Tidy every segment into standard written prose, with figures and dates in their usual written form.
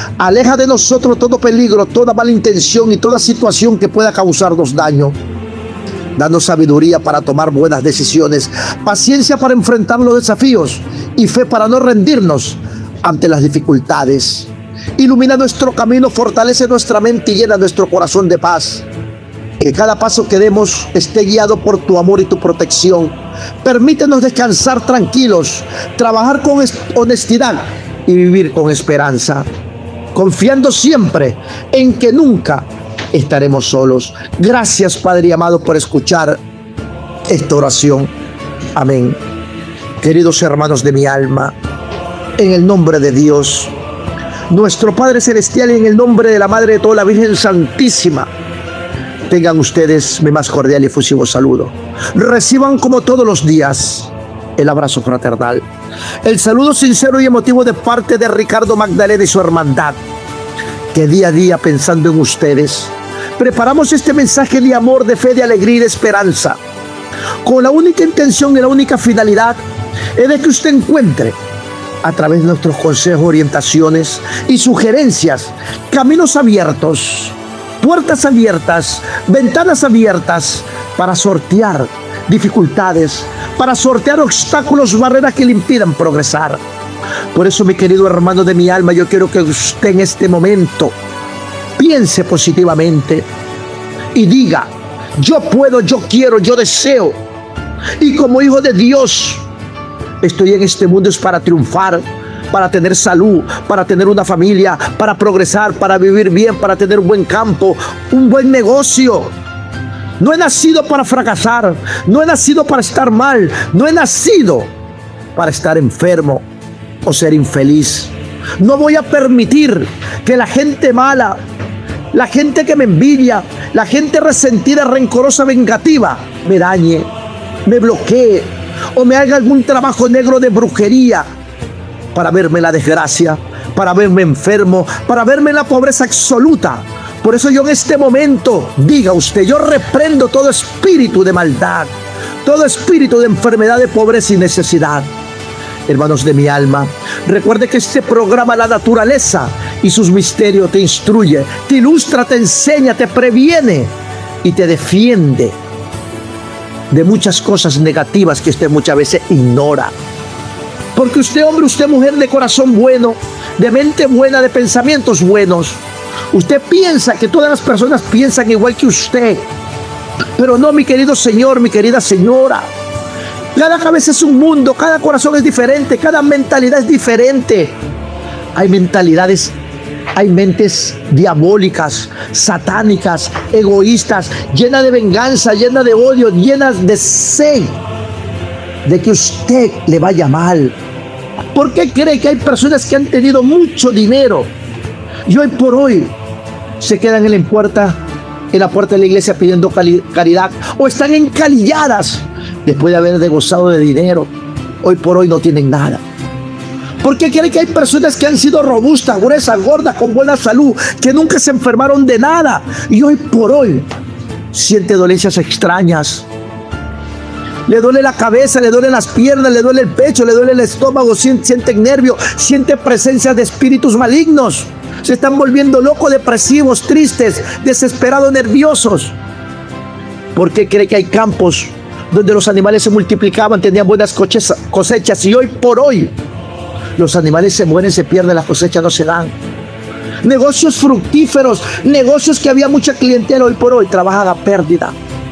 Aleja de nosotros todo peligro, toda mala intención y toda situación que pueda causarnos daño. Danos sabiduría para tomar buenas decisiones, paciencia para enfrentar los desafíos y fe para no rendirnos ante las dificultades. Ilumina nuestro camino, fortalece nuestra mente y llena nuestro corazón de paz. Que cada paso que demos esté guiado por tu amor y tu protección. Permítenos descansar tranquilos, trabajar con honestidad y vivir con esperanza, confiando siempre en que nunca estaremos solos. Gracias, Padre amado, por escuchar esta oración. Amén. Queridos hermanos de mi alma, en el nombre de Dios, nuestro Padre Celestial, y en el nombre de la Madre de toda la Virgen Santísima, tengan ustedes mi más cordial y efusivo saludo. Reciban como todos los días el abrazo fraternal, el saludo sincero y emotivo de parte de Ricardo Magdalena y su hermandad, que día a día, pensando en ustedes, preparamos este mensaje de amor, de fe, de alegría y de esperanza, con la única intención y la única finalidad es de que usted encuentre, a través de nuestros consejos, orientaciones y sugerencias, caminos abiertos, puertas abiertas, ventanas abiertas para sortear dificultades, para sortear obstáculos, barreras que le impidan progresar. Por eso, mi querido hermano de mi alma, yo quiero que usted en este momento piense positivamente y diga: yo puedo, yo quiero, yo deseo. Y como hijo de Dios, estoy en este mundo es para triunfar, para tener salud, para tener una familia, para progresar, para vivir bien, para tener un buen campo, un buen negocio. No he nacido para fracasar, no he nacido para estar mal, no he nacido para estar enfermo o ser infeliz. No voy a permitir que la gente mala, la gente que me envidia, la gente resentida, rencorosa, vengativa, me dañe, me bloquee o me haga algún trabajo negro de brujería para verme en la desgracia, para verme enfermo, para verme en la pobreza absoluta. Por eso yo en este momento, diga usted, yo reprendo todo espíritu de maldad, todo espíritu de enfermedad, de pobreza y necesidad. Hermanos de mi alma, recuerde que este programa, La Naturaleza y sus misterios, te instruye, te ilustra, te enseña, te previene y te defiende de muchas cosas negativas que usted muchas veces ignora. Porque usted, hombre, usted, mujer de corazón bueno, de mente buena, de pensamientos buenos, usted piensa que todas las personas piensan igual que usted. Pero no, mi querido señor, mi querida señora. Cada cabeza es un mundo, cada corazón es diferente, cada mentalidad es diferente. Hay mentalidades, hay mentes diabólicas, satánicas, egoístas, llenas de venganza, llenas de odio, llenas de sed de que usted le vaya mal. ¿Por qué cree que hay personas que han tenido mucho dinero y hoy por hoy se quedan en la puerta de la iglesia pidiendo caridad, o están encalilladas después de haber gozado de dinero? Hoy por hoy no tienen nada. ¿Por qué cree que hay personas que han sido robustas, gruesas, gordas, con buena salud, que nunca se enfermaron de nada y hoy por hoy siente dolencias extrañas? Le duele la cabeza, le duelen las piernas, le duele el pecho, le duele el estómago, siente nervios, siente presencia de espíritus malignos. Se están volviendo locos, depresivos, tristes, desesperados, nerviosos. ¿Por qué cree que hay campos donde los animales se multiplicaban, tenían buenas cosechas y hoy por hoy los animales se mueren, se pierden, las cosechas no se dan? Negocios fructíferos, negocios que había mucha clientela, hoy por hoy trabajan a pérdida.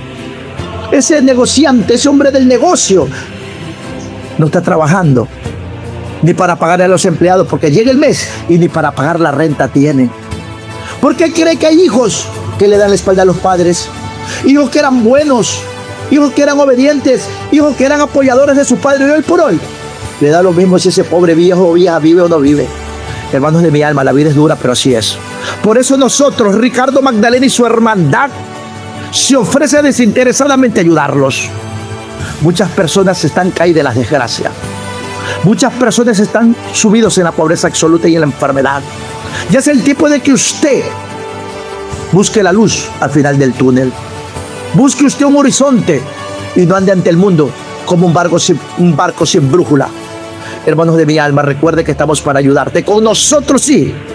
Ese negociante, ese hombre del negocio, no está trabajando ni para pagar a los empleados, porque llega el mes y ni para pagar la renta tiene. ¿Por qué cree que hay hijos que le dan la espalda a los padres? Hijos que eran buenos, hijos que eran obedientes, hijos que eran apoyadores de su padre, y hoy por hoy le da lo mismo si ese pobre viejo o vieja vive o no vive. Hermanos de mi alma, la vida es dura, pero así es. Por eso nosotros, Ricardo Magdalena y su hermandad, se ofrece desinteresadamente ayudarlos. Muchas personas están caídas de las desgracias. Muchas personas están sumidos en la pobreza absoluta y en la enfermedad. Ya es el tiempo de que usted busque la luz al final del túnel. Busque usted un horizonte y no ande ante el mundo como un barco sin brújula. Hermanos de mi alma, recuerde que estamos para ayudarte. Con nosotros sí